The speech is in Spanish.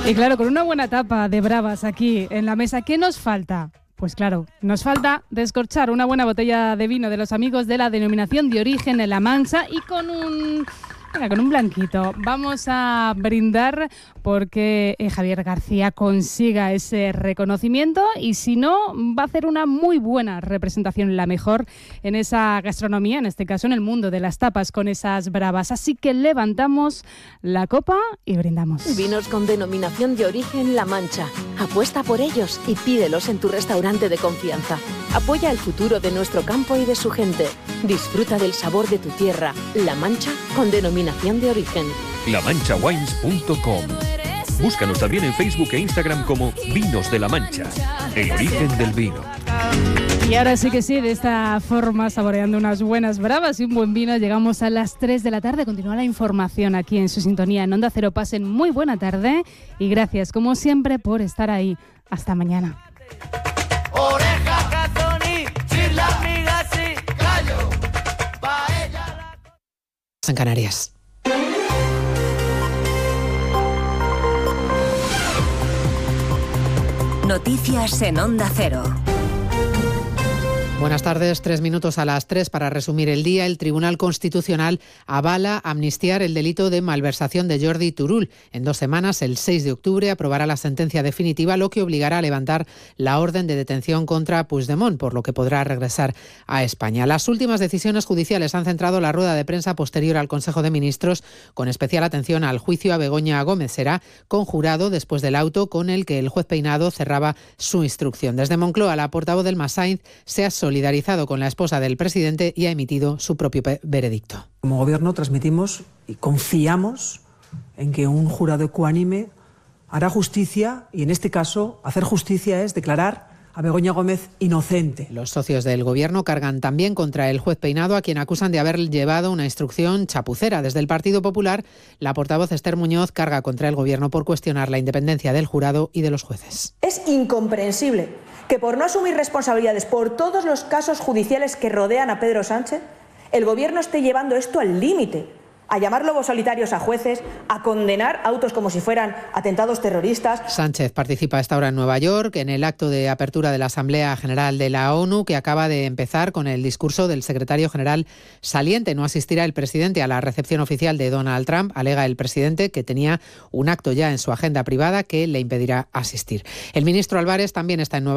Y claro, con una buena tapa de bravas aquí en la mesa, ¿qué nos falta? Pues claro, nos falta descorchar una buena botella de vino de los amigos de la denominación de origen en La Mancha y con un blanquito. Vamos a brindar porque Javier García consiga ese reconocimiento y si no, va a hacer una muy buena representación, la mejor en esa gastronomía, en este caso en el mundo de las tapas con esas bravas. Así que levantamos la copa y brindamos. Vinos con denominación de origen La Mancha. Apuesta por ellos y pídelos en tu restaurante de confianza. Apoya el futuro de nuestro campo y de su gente. Disfruta del sabor de tu tierra. La Mancha con denominación de origen. lamanchawines.com. Búscanos también en Facebook e Instagram como Vinos de La Mancha, el origen del vino. Y ahora sí que sí, de esta forma, saboreando unas buenas bravas y un buen vino, llegamos a las 3 de la tarde. Continúa la información aquí en su sintonía en Onda Cero. Pasen muy buena tarde y gracias, como siempre, por estar ahí. Hasta mañana. En Canarias. Noticias en Onda Cero. Buenas tardes, 3 minutos a las 3 para resumir el día. El Tribunal Constitucional avala amnistiar el delito de malversación de Jordi Turull. En 2 semanas, el 6 de octubre, aprobará la sentencia definitiva, lo que obligará a levantar la orden de detención contra Puigdemont, por lo que podrá regresar a España. Las últimas decisiones judiciales han centrado la rueda de prensa posterior al Consejo de Ministros, con especial atención al juicio a Begoña Gómez. Será conjurado después del auto con el que el juez Peinado cerraba su instrucción. Desde Moncloa, la portavoz del Massain se ha solidarizado con la esposa del presidente y ha emitido su propio veredicto. Como gobierno transmitimos y confiamos en que un jurado ecuánime hará justicia y en este caso hacer justicia es declarar a Begoña Gómez inocente. Los socios del gobierno cargan también contra el juez Peinado, a quien acusan de haber llevado una instrucción chapucera. Desde el Partido Popular, la portavoz Esther Muñoz carga contra el gobierno por cuestionar la independencia del jurado y de los jueces. Es incomprensible que por no asumir responsabilidades por todos los casos judiciales que rodean a Pedro Sánchez, el gobierno esté llevando esto al límite, a llamar lobos solitarios a jueces, a condenar autos como si fueran atentados terroristas. Sánchez participa a esta hora en Nueva York en el acto de apertura de la Asamblea General de la ONU, que acaba de empezar con el discurso del secretario general saliente. No asistirá el presidente a la recepción oficial de Donald Trump, alega el presidente, que tenía un acto ya en su agenda privada que le impedirá asistir. El ministro Álvarez también está en Nueva York.